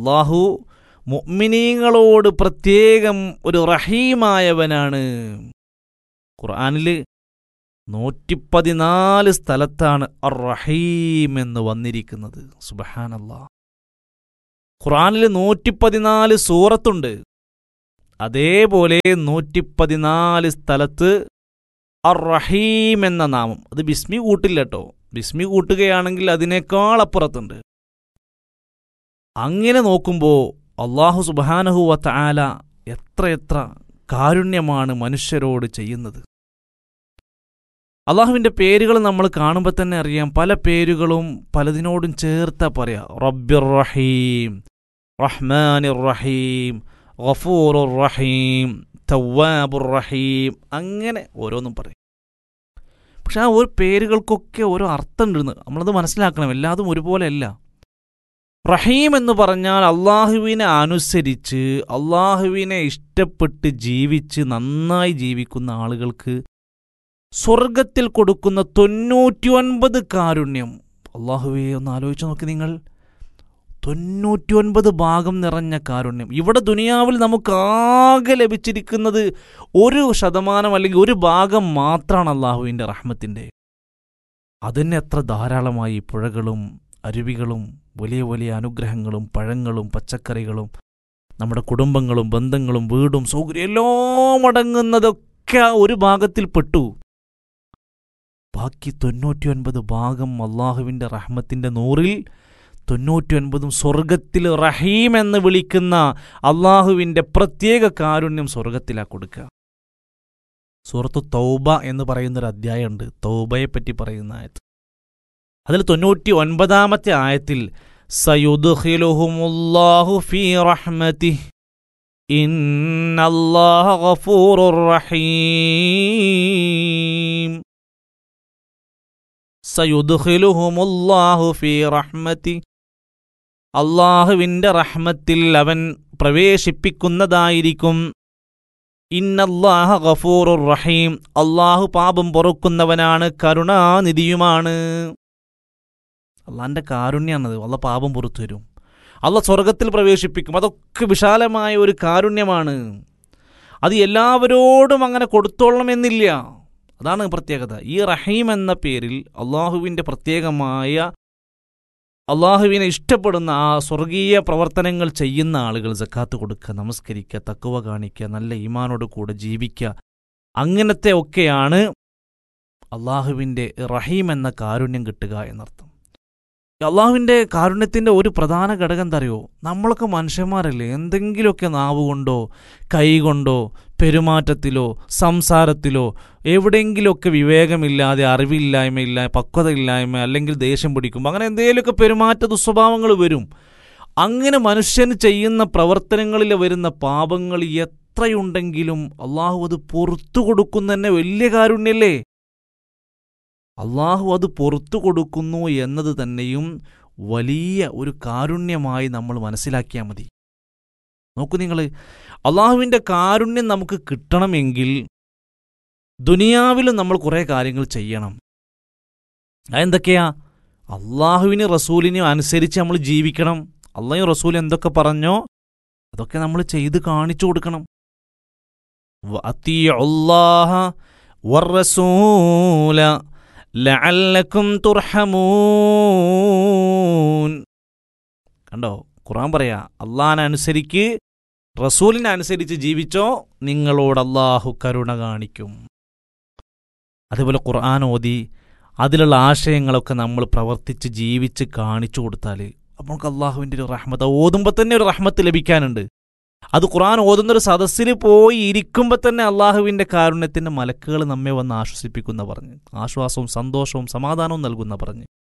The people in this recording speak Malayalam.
അല്ലാഹു മുഅ്മിനീങ്ങളോട് പ്രത്യേകം ഒരു റഹീമായവനാണ്. ഖുർആനിൽ 114 സ്ഥലത്താണ് അർ റഹീം എന്ന് വന്നിരിക്കുന്നത്. സുബ്ഹാനല്ലാഹ്. ഖുർആനിൽ 114 സൂറത്തുണ്ട്. അതേപോലെ 114 സ്ഥലത്ത് അർ റഹീം എന്ന നാമം, അത് ബിസ്മി കൂട്ടില്ല കേട്ടോ. ബിസ്മി കൂട്ടുകയാണെങ്കിൽ അതിനേക്കാൾ അപ്പുറത്തുണ്ട്. അങ്ങനെ നോക്കുമ്പോൾ അല്ലാഹു സുബ്ഹാനഹു വ തആല എത്രയെത്ര കാരുണ്യമാണ് മനുഷ്യരോട് ചെയ്യുന്നത്. അള്ളാഹുവിൻ്റെ പേരുകൾ നമ്മൾ കാണുമ്പോൾ തന്നെ അറിയാം, പല പേരുകളും പലതിനോടും ചേർത്താ പറയാം. റബ്ബിർ റഹീം, റഹ്മാനിർ റഹീം, ഗഫൂറുർ റഹീം, തവ്വാബുർ റഹീം, അങ്ങനെ ഓരോന്നും പറയും. പക്ഷെ ആ ഒരു പേരുകൾക്കൊക്കെ ഓരോ അർത്ഥം ഉണ്ടെന്ന് നമ്മളത് മനസ്സിലാക്കണം. എല്ലാതും ഒരുപോലെ അല്ല. റഹീം എന്ന് പറഞ്ഞാൽ അള്ളാഹുവിനെ അനുസരിച്ച് അള്ളാഹുവിനെ ഇഷ്ടപ്പെട്ട് ജീവിച്ച് നന്നായി ജീവിക്കുന്ന ആളുകൾക്ക് സ്വർഗത്തിൽ കൊടുക്കുന്ന 99 കാരുണ്യം. അള്ളാഹുവേ, ഒന്ന് ആലോചിച്ച് നോക്കി നിങ്ങൾ. 99 ഭാഗം നിറഞ്ഞ കാരുണ്യം. ഇവിടെ ദുനിയാവിൽ നമുക്ക് ആകെ ലഭിച്ചിരിക്കുന്നത് 1% അല്ലെങ്കിൽ 1 ഭാഗം മാത്രമാണ് അള്ളാഹുവിൻ്റെ റഹ്മത്തിൻ്റെ. അതിന് എത്ര ധാരാളമായി പുഴകളും അരുവികളും വലിയ വലിയ അനുഗ്രഹങ്ങളും പഴങ്ങളും പച്ചക്കറികളും നമ്മുടെ കുടുംബങ്ങളും ബന്ധങ്ങളും വീടും സൗകര്യം എല്ലാം അടങ്ങുന്നതൊക്കെ ആ 1 ഭാഗത്തിൽ പെട്ടു. ബാക്കി 99 ഭാഗം അള്ളാഹുവിൻ്റെ റഹ്മത്തിൻ്റെ 100ൽ 99 സ്വർഗത്തിൽ റഹീം എന്ന് വിളിക്കുന്ന അള്ളാഹുവിൻ്റെ പ്രത്യേക കാരുണ്യം സ്വർഗത്തിലാ കൊടുക്കുക. സൂറത്തു തൗബ എന്ന് പറയുന്നൊരു അധ്യായമുണ്ട്, തൗബയെ പറ്റി പറയുന്ന ആയത്ത്. അതിൽ 99-ാമത്തെ ആയത്തിൽ സയുദ്ഖിലുഹുമുല്ലാഹു ഫീ റഹ്മതിഹി ഇന്നല്ലാഹ ഗഫൂറുർ റഹീം. സയുദ്ഖിലുഹുമുല്ലാഹു ഫീ റഹ്മതിഹി, അല്ലാഹുവിൻ്റെ റഹ്മത്തിൽ അവൻ പ്രവേശിപ്പിക്കുന്നതായിരിക്കും. ഇന്നല്ലാഹ ഗഫൂറുർ റഹീം, അല്ലാഹു പാപം പൊറുക്കുന്നവനാണ്, കരുണാനിധിയുമാണ്. അള്ളാഹിൻ്റെ കാരുണ്യമാണത്. അള്ള പാപം പുറത്തു വരും, അള്ള സ്വർഗത്തിൽ പ്രവേശിപ്പിക്കും. അതൊക്കെ വിശാലമായ ഒരു കാരുണ്യമാണ്. അത് എല്ലാവരോടും അങ്ങനെ കൊടുത്തോളണമെന്നില്ല. അതാണ് പ്രത്യേകത. ഈ റഹീം എന്ന പേരിൽ അള്ളാഹുവിൻ്റെ പ്രത്യേകമായ അള്ളാഹുവിനെ ഇഷ്ടപ്പെടുന്ന ആ സ്വർഗീയ പ്രവർത്തനങ്ങൾ ചെയ്യുന്ന ആളുകൾ സക്കാത്ത് കൊടുക്കുക, നമസ്കരിക്കുക, തഖ്വ കാണിക്കുക, നല്ല ഈമാനോട് കൂടെ ജീവിക്കുക, അങ്ങനത്തെ ഒക്കെയാണ് അള്ളാഹുവിൻ്റെ റഹീം എന്ന കാരുണ്യം കിട്ടുക എന്നർത്ഥം. അള്ളാഹുവിൻ്റെ കാരുണ്യത്തിൻ്റെ ഒരു പ്രധാന ഘടകം എന്താ അറിയോ? നമ്മളൊക്കെ മനുഷ്യന്മാരല്ലേ, എന്തെങ്കിലുമൊക്കെ നാവ് കൊണ്ടോ കൈ കൊണ്ടോ പെരുമാറ്റത്തിലോ സംസാരത്തിലോ എവിടെയെങ്കിലുമൊക്കെ വിവേകമില്ലാതെ, അറിവില്ലായ്മയില്ല, പക്വതയില്ലായ്മ, അല്ലെങ്കിൽ ദേഷ്യം പിടിക്കുമ്പോൾ അങ്ങനെ എന്തെങ്കിലുമൊക്കെ പെരുമാറ്റ ദുസ്വഭാവങ്ങൾ വരും. അങ്ങനെ മനുഷ്യന് ചെയ്യുന്ന പ്രവർത്തനങ്ങളിൽ വരുന്ന പാപങ്ങൾ എത്രയുണ്ടെങ്കിലും അള്ളാഹു അത് പുറത്തു കൊടുക്കുന്ന തന്നെ വലിയ കാരുണ്യല്ലേ. അള്ളാഹു അത് പുറത്തു കൊടുക്കുന്നു എന്നത് തന്നെയും വലിയ ഒരു കാരുണ്യമായി നമ്മൾ മനസ്സിലാക്കിയാൽ മതി. നോക്കൂ നിങ്ങൾ, അള്ളാഹുവിൻ്റെ കാരുണ്യം നമുക്ക് കിട്ടണമെങ്കിൽ ദുനിയാവിലും നമ്മൾ കുറേ കാര്യങ്ങൾ ചെയ്യണം. അതെന്തൊക്കെയാ? അള്ളാഹുവിന് റസൂലിനും അനുസരിച്ച് നമ്മൾ ജീവിക്കണം. അള്ളാഹു റസൂൽ എന്തൊക്കെ പറഞ്ഞോ അതൊക്കെ നമ്മൾ ചെയ്ത് കാണിച്ചു കൊടുക്കണം. വഅത്തിഉല്ലാഹ വറസൂല ലഅല്ലക്കും തുർഹമൂൻ. കണ്ടോ, ഖുർആൻ പറയാ, അള്ളാഹിനെ അനുസരിക്ക്, റസൂലിനെ അനുസരിച്ച് ജീവിച്ചോ, നിങ്ങളോട് അള്ളാഹു കരുണ കാണിക്കും. അതേപോലെ ഖുർആൻ ഓതി അതിലുള്ള ആശയങ്ങളൊക്കെ നമ്മൾ പ്രവർത്തിച്ച് ജീവിച്ച് കാണിച്ചു കൊടുത്താൽ നമുക്ക് അള്ളാഹുവിൻ്റെ ഒരു റഹ്മത്ത്, ഓതുമ്പോൾ തന്നെ ഒരു റഹ്മത്ത് ലഭിക്കാനുണ്ട്. അത് ഖുർആൻ ഓതുന്നൊരു സദസ്സിൽ പോയി ഇരിക്കുമ്പോൾ തന്നെ അള്ളാഹുവിൻ്റെ കാരുണ്യത്തിൻ്റെ മലക്കുകൾ നമ്മെ വന്ന് ആശ്വസിപ്പിക്കുന്ന പറഞ്ഞ്, ആശ്വാസവും സന്തോഷവും സമാധാനവും നൽകുന്ന പറഞ്ഞ്.